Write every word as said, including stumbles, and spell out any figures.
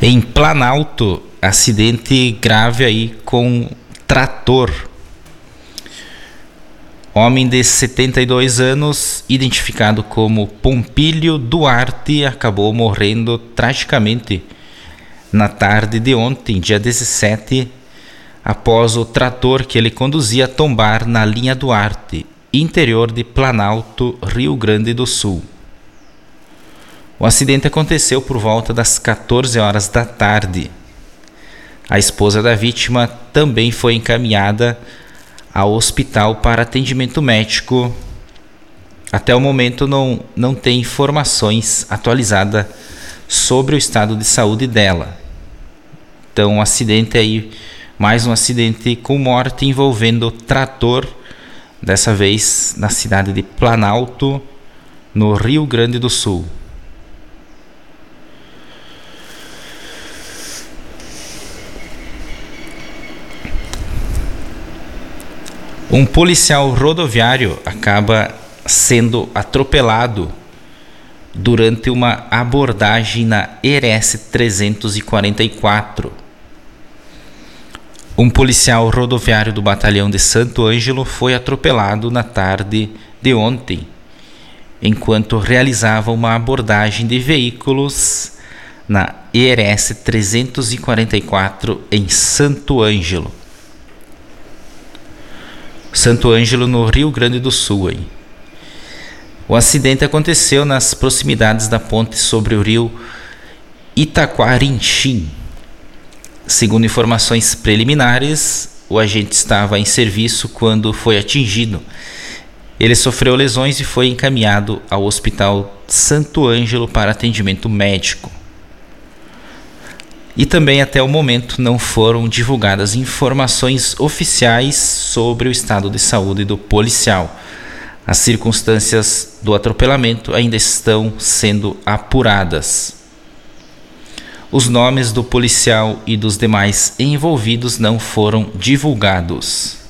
Em Planalto, acidente grave aí com trator. Homem de setenta e dois anos, identificado como Pompílio Duarte, acabou morrendo tragicamente na tarde de ontem, dia dezessete, após o trator que ele conduzia tombar na linha Duarte, interior de Planalto, Rio Grande do Sul. O acidente aconteceu por volta das quatorze horas da tarde. A esposa da vítima também foi encaminhada ao hospital para atendimento médico. Até o momento não, não tem informações atualizadas sobre o estado de saúde dela. Então, um acidente aí, mais um acidente com morte envolvendo trator, dessa vez na cidade de Planalto, no Rio Grande do Sul. Um policial rodoviário acaba sendo atropelado durante uma abordagem na E R S trezentos e quarenta e quatro. Um policial rodoviário do batalhão de Santo Ângelo foi atropelado na tarde de ontem, enquanto realizava uma abordagem de veículos na E R S trezentos e quarenta e quatro em Santo Ângelo. Santo Ângelo, no Rio Grande do Sul. Aí. O acidente aconteceu nas proximidades da ponte sobre o rio Itaquarinchim. Segundo informações preliminares, o agente estava em serviço quando foi atingido. Ele sofreu lesões e foi encaminhado ao Hospital Santo Ângelo para atendimento médico. E também até o momento não foram divulgadas informações oficiais sobre o estado de saúde do policial. As circunstâncias do atropelamento ainda estão sendo apuradas. Os nomes do policial e dos demais envolvidos não foram divulgados.